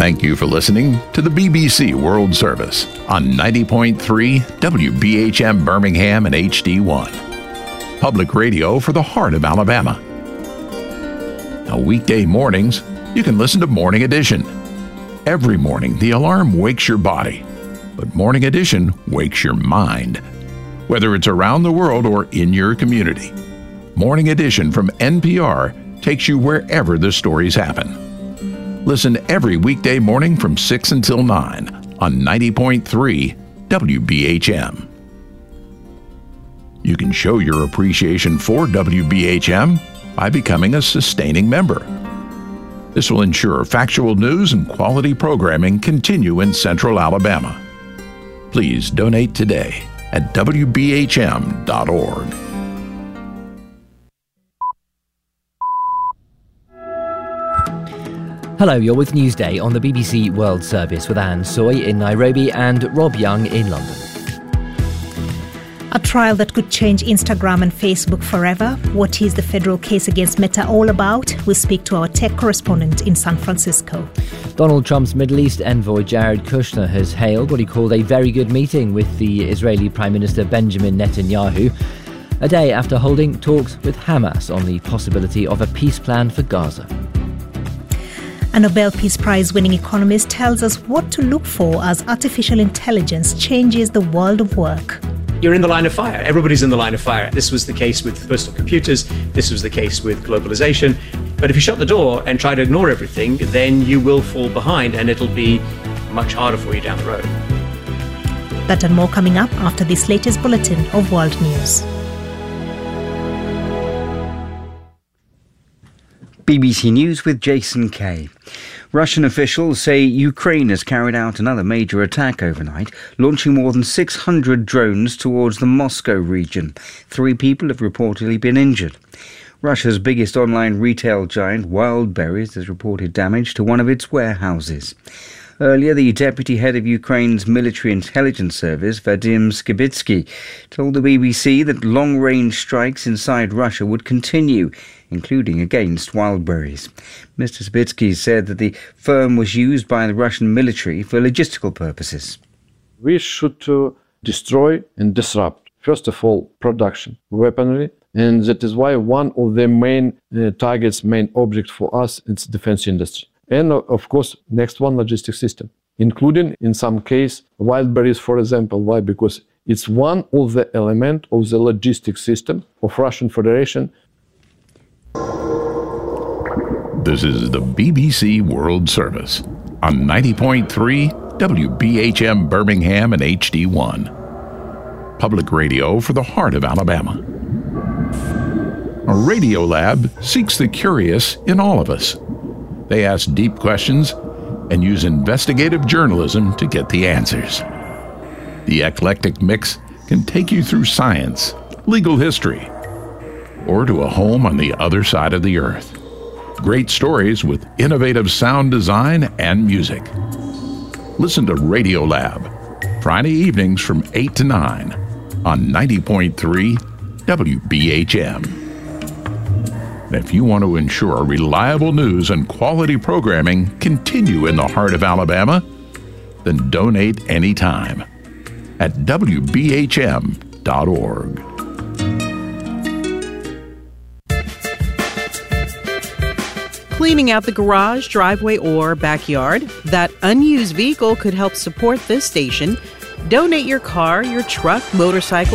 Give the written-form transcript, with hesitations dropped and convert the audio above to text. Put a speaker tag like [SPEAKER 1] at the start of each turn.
[SPEAKER 1] Thank you for listening to the BBC World Service on 90.3 WBHM Birmingham and HD1. Public radio for the heart of Alabama. Now, weekday mornings, you can listen to Morning Edition. Every morning, the alarm wakes your body, but Morning Edition wakes your mind. Whether it's around the world or in your community, Morning Edition from NPR takes you wherever the stories happen. Listen every weekday morning from 6 until 9 on 90.3 WBHM. You can show your appreciation for WBHM by becoming a sustaining member. This will ensure factual news and quality programming continue in Central Alabama. Please donate today at WBHM.org.
[SPEAKER 2] Hello, you're with Newsday on the BBC World Service with Anne Soy in Nairobi and Rob Young in London.
[SPEAKER 3] A trial that could change Instagram and Facebook forever. What is the federal case against Meta all about? We'll speak to our tech correspondent in San Francisco.
[SPEAKER 2] Donald Trump's Middle East envoy Jared Kushner has hailed what he called a very good meeting with the Israeli Prime Minister Benjamin Netanyahu, a day after holding talks with Hamas on the possibility of a peace plan for Gaza.
[SPEAKER 3] A Nobel Peace Prize-winning economist tells us what to look for as artificial intelligence changes the world of work.
[SPEAKER 4] You're in the line of fire. Everybody's in the line of fire. This was the case with personal computers. This was the case with globalization. But if you shut the door and try to ignore everything, then you will fall behind and it'll be much harder for you down the road.
[SPEAKER 3] That and more coming up after this latest bulletin of world news.
[SPEAKER 5] BBC News with Jason Kay. Russian officials say Ukraine has carried out another major attack overnight, launching more than 600 drones towards the Moscow region. 3 people have reportedly been injured. Russia's biggest online retail giant, Wildberries, has reported damage to one of its warehouses. Earlier, the deputy head of Ukraine's military intelligence service, Vadim Skibitsky, told the BBC that long-range strikes inside Russia would continue, including against Wildberries. Mr. Skibitsky said that the firm was used by the Russian military for logistical purposes.
[SPEAKER 6] We should destroy and disrupt, first of all, production, weaponry, and that is why one of the main targets, main object for us, is defense industry. And of course, next one, logistics system, including in some case, Wildberries, for example. Why? Because it's one of the element of the logistics system of Russian Federation.
[SPEAKER 1] This is the BBC World Service on 90.3 WBHM Birmingham and HD1. Public radio for the heart of Alabama. A radio lab seeks the curious in all of us. They ask deep questions and use investigative journalism to get the answers. The eclectic mix can take you through science, legal history, or to a home on the other side of the earth. Great stories with innovative sound design and music. Listen to Radio Lab, Friday evenings from 8 to 9 on 90.3 WBHM. And if you want to ensure reliable news and quality programming continue in the heart of Alabama, then donate anytime at WBHM.org.
[SPEAKER 7] Cleaning out the garage, driveway, or backyard? That unused vehicle could help support this station. Donate your car, your truck, motorcycle,